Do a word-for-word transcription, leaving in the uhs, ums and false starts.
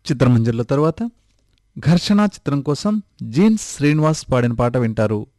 చిత్రమంజరిలో తర్వాత ఘర్షణ చిత్రం కోసం జీన్స్ శ్రీనివాస్ పాడిన పాట వింటారు.